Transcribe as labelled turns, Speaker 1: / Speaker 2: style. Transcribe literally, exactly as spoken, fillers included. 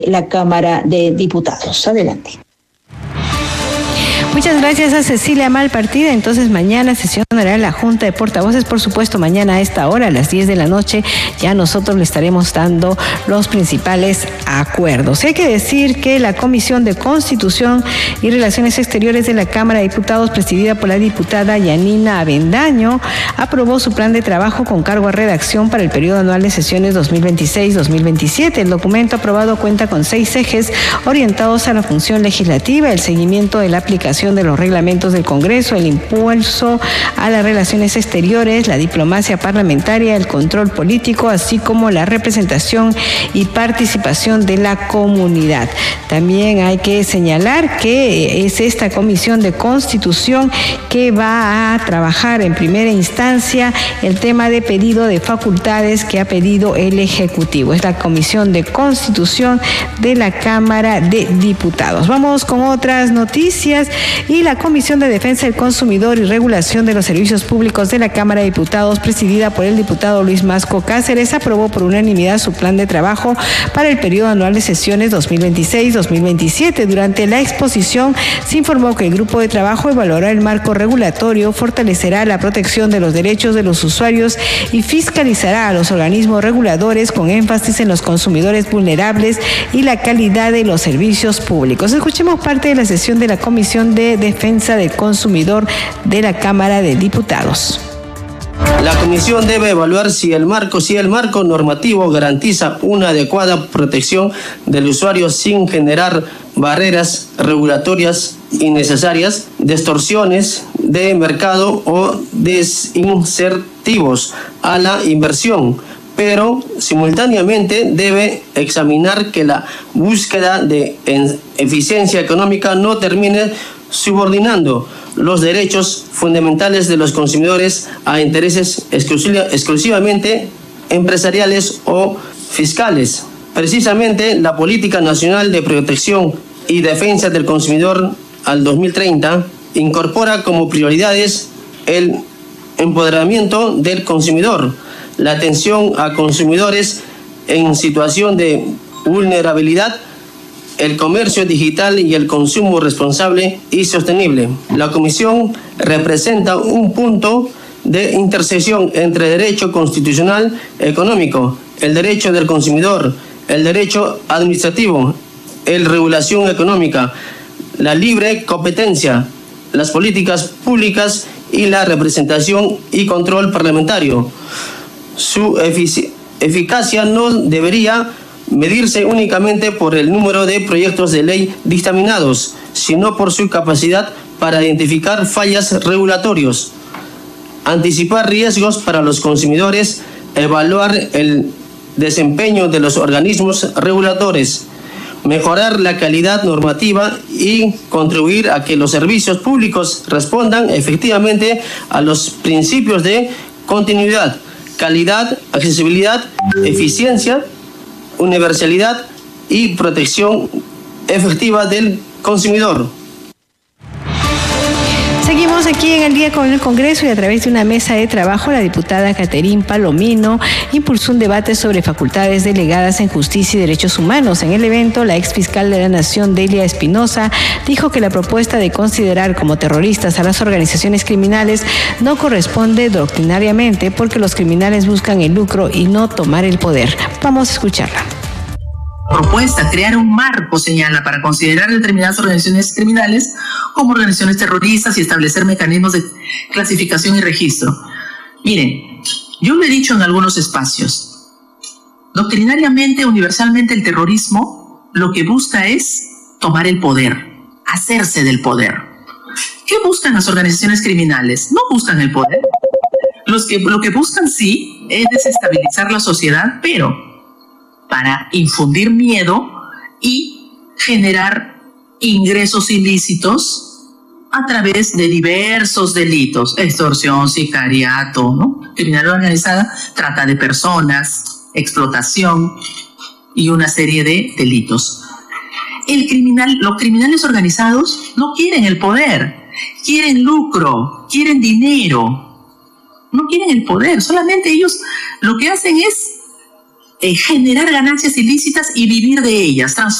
Speaker 1: la Cámara de Diputados. Adelante.
Speaker 2: Muchas gracias a Cecilia Malpartida. Entonces mañana sesionará la Junta de Portavoces, por supuesto mañana a esta hora, a las diez de la noche, ya nosotros le estaremos dando los principales acuerdos. Hay que decir que la Comisión de Constitución y Relaciones Exteriores de la Cámara de Diputados, presidida por la diputada Yanina Avendaño, aprobó su plan de trabajo con cargo a redacción para el periodo anual de sesiones dos mil veintiséis dos mil veintisiete. El documento aprobado cuenta con seis ejes orientados a la función legislativa, el seguimiento de la aplicación de los reglamentos del Congreso, el impulso a las relaciones exteriores, la diplomacia parlamentaria, el control político, así como la representación y participación de la comunidad. También hay que señalar que es esta Comisión de Constitución que va a trabajar en primera instancia el tema de pedido de facultades que ha pedido el Ejecutivo. Es la Comisión de Constitución de la Cámara de Diputados. Vamos con otras noticias. Y la Comisión de Defensa del Consumidor y Regulación de los Servicios Públicos de la Cámara de Diputados, presidida por el diputado Luis Masco Cáceres, aprobó por unanimidad su plan de trabajo para el periodo anual de sesiones dos mil veintiséis dos mil veintisiete. Durante la exposición se informó que el grupo de trabajo evaluará el marco regulatorio, fortalecerá la protección de los derechos de los usuarios y fiscalizará a los organismos reguladores con énfasis en los consumidores vulnerables y la calidad de los servicios públicos. Escuchemos parte de la sesión de la Comisión de Defensa del Consumidor de la Cámara de Diputados.
Speaker 3: La Comisión debe evaluar si el marco, si el marco normativo garantiza una adecuada protección del usuario sin generar barreras regulatorias innecesarias, distorsiones de mercado o desincentivos a la inversión, pero simultáneamente debe examinar que la búsqueda de eficiencia económica no termine subordinando los derechos fundamentales de los consumidores a intereses exclusiva, exclusivamente empresariales o fiscales. Precisamente, la Política Nacional de Protección y Defensa del Consumidor al dos mil treinta incorpora como prioridades el empoderamiento del consumidor, la atención a consumidores en situación de vulnerabilidad, el comercio digital y el consumo responsable y sostenible. La Comisión representa un punto de intersección entre derecho constitucional económico, el derecho del consumidor, el derecho administrativo, la regulación económica, la libre competencia, las políticas públicas y la representación y control parlamentario. Su efic- eficacia no debería medirse únicamente por el número de proyectos de ley dictaminados, sino por su capacidad para identificar fallas regulatorios, anticipar riesgos para los consumidores, evaluar el desempeño de los organismos reguladores, mejorar la calidad normativa y contribuir a que los servicios públicos respondan efectivamente a los principios de continuidad, calidad, accesibilidad, eficiencia, universalidad y protección efectiva del consumidor.
Speaker 2: Seguimos aquí en El Día con el Congreso y a través de una mesa de trabajo, la diputada Caterín Palomino impulsó un debate sobre facultades delegadas en justicia y derechos humanos. En el evento, la ex fiscal de la Nación, Delia Espinosa, dijo que la propuesta de considerar como terroristas a las organizaciones criminales no corresponde doctrinariamente porque los criminales buscan el lucro y no tomar el poder. Vamos a escucharla.
Speaker 4: Propuesta, crear un marco, señala, para considerar determinadas organizaciones criminales como organizaciones terroristas y establecer mecanismos de clasificación y registro. Miren, yo lo he dicho en algunos espacios. Doctrinariamente, universalmente, el terrorismo lo que busca es tomar el poder, hacerse del poder. ¿Qué buscan las organizaciones criminales? No buscan el poder. Los que, lo que buscan, sí, es desestabilizar la sociedad, pero para infundir miedo y generar ingresos ilícitos a través de diversos delitos, extorsión, sicariato, ¿no? Criminalidad organizada, trata de personas, explotación y una serie de delitos. El criminal, los criminales organizados no quieren el poder, quieren lucro, quieren dinero, no quieren el poder, solamente ellos lo que hacen es eh, generar ganancias ilícitas y vivir de ellas,